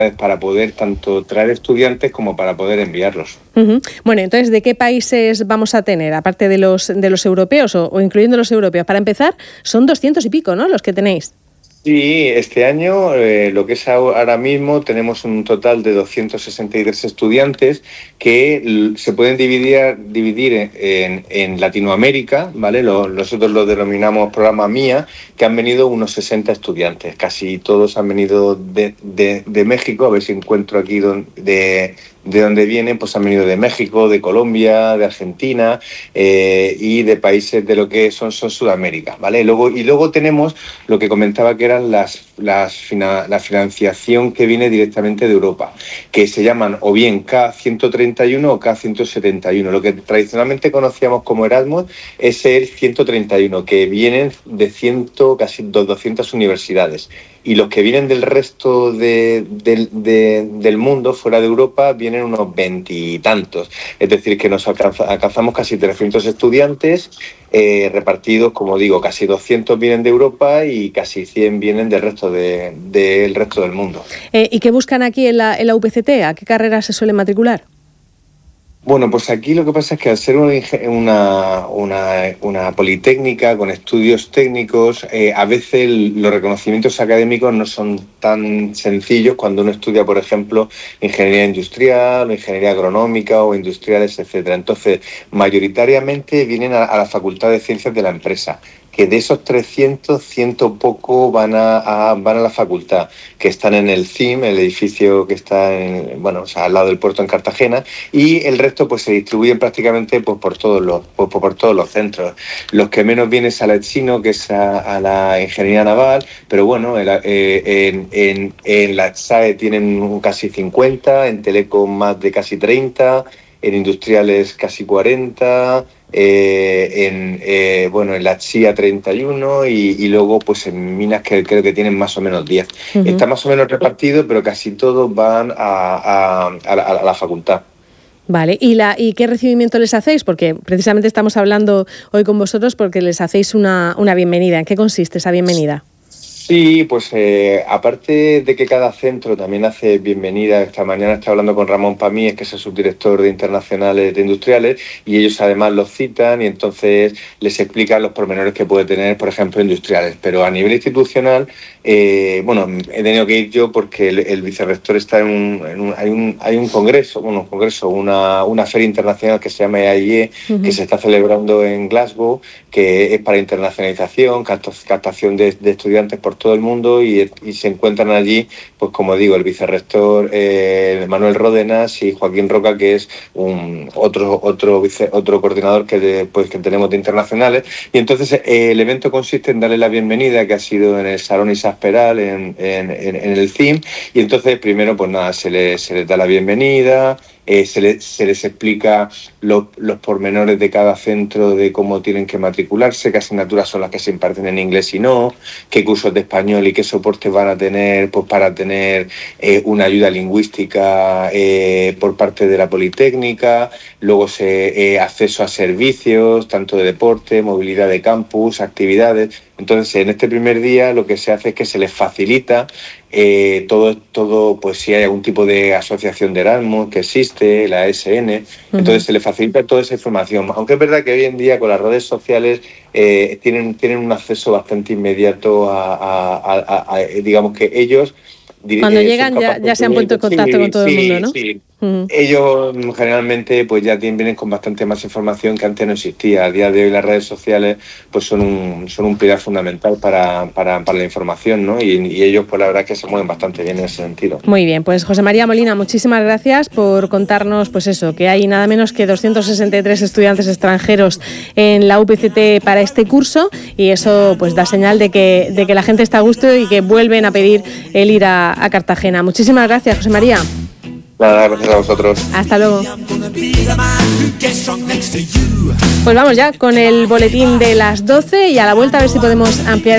para poder tanto traer estudiantes como para poder enviarlos. Bueno, entonces, ¿de qué países vamos a tener, aparte de los europeos o incluyendo los europeos? Para empezar, son 200 y pico, ¿no?, los que tenéis. Sí, este año, lo que es ahora mismo, tenemos un total de 263 estudiantes que se pueden dividir en Latinoamérica, ¿vale? Nosotros lo denominamos programa MIA, que han venido unos 60 estudiantes. Casi todos han venido de México, a ver si encuentro aquí de dónde vienen, pues han venido de México, de Colombia, de Argentina y de países de lo que son Sudamérica, ¿vale? Luego tenemos lo que comentaba que eran la financiación que viene directamente de Europa, que se llaman o bien K131 o K171. Lo que tradicionalmente conocíamos como Erasmus es el 131, que vienen de casi 200 universidades. Y los que vienen del resto del mundo, fuera de Europa, vienen unos 20 y tantos. Es decir, que nos alcanzamos casi 300 estudiantes repartidos, como digo, casi 200 vienen de Europa y casi 100 vienen del resto del resto del mundo. ¿Y qué buscan aquí en la UPCT? ¿A qué carreras se suelen matricular? Bueno, pues aquí lo que pasa es que al ser una politécnica con estudios técnicos, a veces los reconocimientos académicos no son tan sencillos cuando uno estudia, por ejemplo, ingeniería industrial o ingeniería agronómica o industriales, etcétera. Entonces, mayoritariamente vienen a la Facultad de Ciencias de la Empresa, que de esos 300, 100 poco van a la facultad, que están en el CIM, el edificio que está al lado del puerto en Cartagena, y el resto pues se distribuyen prácticamente por todos los centros. Los que menos vienen es a la ETSINO, que es a la ingeniería naval, pero bueno, en la SAE tienen casi 50, en Telecom más de casi 30, en industriales casi 40, en la CIA 31 y luego pues en minas que creo que tienen más o menos 10. Está más o menos repartido, pero casi todos van a la facultad. Vale, ¿y qué recibimiento les hacéis? Porque precisamente estamos hablando hoy con vosotros porque les hacéis una bienvenida. ¿En qué consiste esa bienvenida? Sí, pues aparte de que cada centro también hace bienvenida, esta mañana estoy hablando con Ramón Pamíes, que es el subdirector de Internacionales de Industriales, y ellos además los citan y entonces les explican los pormenores que puede tener, por ejemplo, industriales. Pero a nivel institucional, he tenido que ir yo porque el vicerrector está hay un congreso, una feria internacional que se llama EAIE, que se está celebrando en Glasgow, que es para internacionalización, captación de estudiantes por todo el mundo y se encuentran allí, pues como digo, el vicerrector Manuel Ródenas y Joaquín Roca, que es otro coordinador que tenemos de internacionales. Y entonces el evento consiste en darle la bienvenida, que ha sido en el Salón Isaac Peral, en el CIM, y entonces primero pues nada, se les da la bienvenida. Se les explica los pormenores de cada centro, de cómo tienen que matricularse, qué asignaturas son las que se imparten en inglés y no, qué cursos de español y qué soportes van a tener pues para tener una ayuda lingüística por parte de la Politécnica, luego acceso a servicios, tanto de deporte, movilidad de campus, actividades. Entonces, en este primer día lo que se hace es que se les facilita todo, pues si hay algún tipo de asociación de Erasmus que existe, la ESN, entonces se les facilita toda esa información. Aunque es verdad que hoy en día con las redes sociales tienen un acceso bastante inmediato a digamos que ellos... Cuando llegan ya se han puesto en contacto con todo el mundo, ¿no? Sí. Ellos generalmente pues ya vienen con bastante más información que antes no existía. A día de hoy las redes sociales pues son un pilar fundamental para la información, ¿no? Y ellos pues la verdad es que se mueven bastante bien en ese sentido. Muy bien, pues José María Molina, muchísimas gracias por contarnos pues eso, que hay nada menos que 263 estudiantes extranjeros en la UPCT para este curso y eso pues da señal de que la gente está a gusto y que vuelven a pedir el ir a Cartagena. Muchísimas gracias, José María. Nada, gracias a vosotros. Hasta luego. Pues vamos ya con el boletín de las 12 y a la vuelta a ver si podemos ampliar